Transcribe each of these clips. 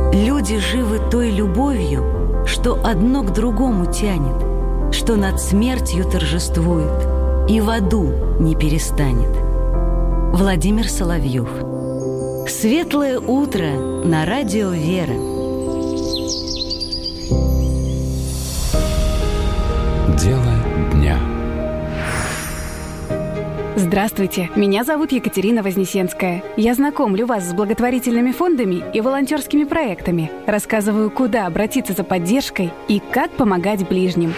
Люди живы той любовью, что одно к другому тянет, что над смертью торжествует и в аду не перестанет. Владимир Соловьев. Светлое утро на радио «Вера». Дело дня. Здравствуйте, меня зовут Екатерина Вознесенская. Я знакомлю вас с благотворительными фондами и волонтерскими проектами. Рассказываю, куда обратиться за поддержкой и как помогать ближним.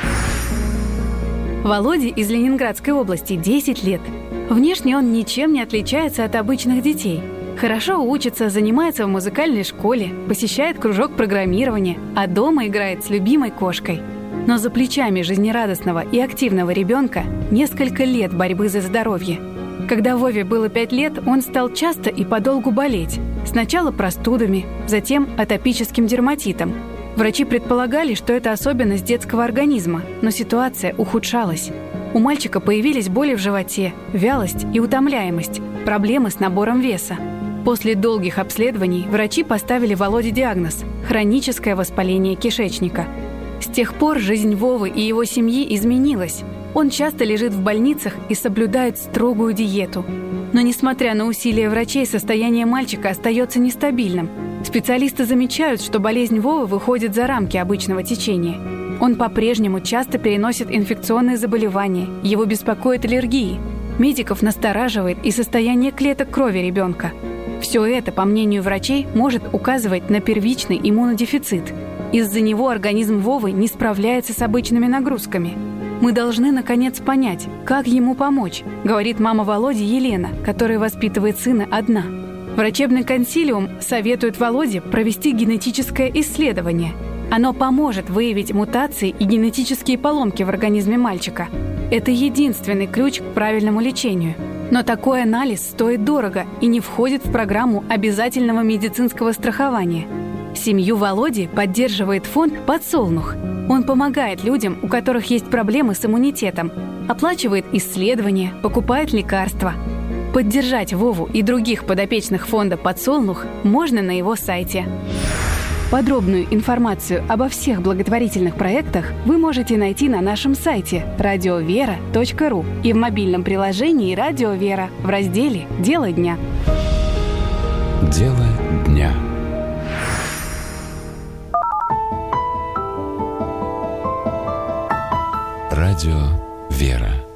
Володе из Ленинградской области 10 лет. Внешне он ничем не отличается от обычных детей. Хорошо учится, занимается в музыкальной школе, посещает кружок программирования, а дома играет с любимой кошкой. Но за плечами жизнерадостного и активного ребенка несколько лет борьбы за здоровье. Когда Вове было 5 лет, он стал часто и подолгу болеть. Сначала простудами, затем атопическим дерматитом. Врачи предполагали, что это особенность детского организма, но ситуация ухудшалась. У мальчика появились боли в животе, вялость и утомляемость, проблемы с набором веса. После долгих обследований врачи поставили Володе диагноз – хроническое воспаление кишечника. С тех пор жизнь Вовы и его семьи изменилась. Он часто лежит в больницах и соблюдает строгую диету. Но несмотря на усилия врачей, состояние мальчика остается нестабильным. Специалисты замечают, что болезнь Вовы выходит за рамки обычного течения. Он по-прежнему часто переносит инфекционные заболевания, его беспокоят аллергии. Медиков настораживает и состояние клеток крови ребенка. Все это, по мнению врачей, может указывать на первичный иммунодефицит. Из-за него организм Вовы не справляется с обычными нагрузками. «Мы должны, наконец, понять, как ему помочь», говорит мама Володи Елена, которая воспитывает сына одна. Врачебный консилиум советует Володе провести генетическое исследование. Оно поможет выявить мутации и генетические поломки в организме мальчика. Это единственный ключ к правильному лечению. Но такой анализ стоит дорого и не входит в программу обязательного медицинского страхования. Семью Володи поддерживает фонд «Подсолнух». Он помогает людям, у которых есть проблемы с иммунитетом, оплачивает исследования, покупает лекарства. Поддержать Вову и других подопечных фонда «Подсолнух» можно на его сайте. Подробную информацию обо всех благотворительных проектах вы можете найти на нашем сайте radiovera.ru и в мобильном приложении «Радио Вера» в разделе «Дело дня». Дело дня. Радио «Вера».